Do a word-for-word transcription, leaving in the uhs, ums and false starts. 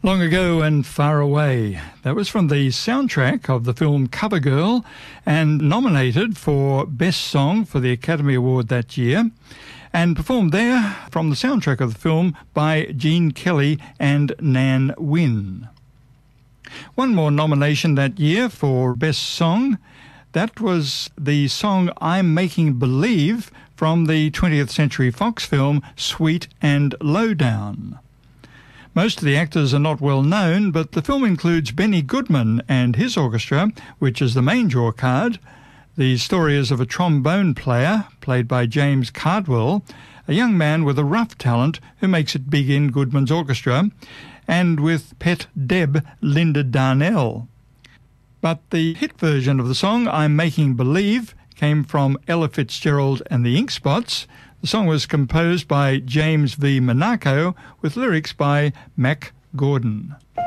Long Ago and Far Away. That was from the soundtrack of the film Covergirl and nominated for Best Song for the Academy Award that year, and performed there from the soundtrack of the film by Gene Kelly and Nan Wynn. One more nomination that year for Best Song. That was the song I'm Making Believe from the twentieth Century Fox film Sweet and Lowdown. Most of the actors are not well known, but the film includes Benny Goodman and his orchestra, which is the main draw card. The story is of a trombone player, played by James Cardwell, a young man with a rough talent who makes it big in Goodman's orchestra, and with pet Deb Linda Darnell. But the hit version of the song, I'm Making Believe, came from Ella Fitzgerald and the Ink Spots. The song was composed by James V. Monaco with lyrics by Mac Gordon.